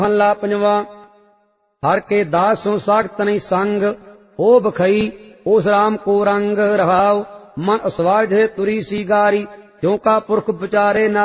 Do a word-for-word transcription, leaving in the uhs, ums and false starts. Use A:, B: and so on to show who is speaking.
A: महला पंजवा। हर के दास सो साखत नहीं संग, हो बखई उस राम को रंग रहाव। मन असवार तुरी सी गारी, क्यों का पुरख विचारे ना